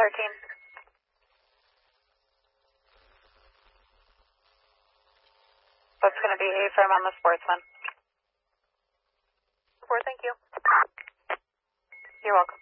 13. That's going to be a firm on the Sportsman. Report, thank you. You're welcome.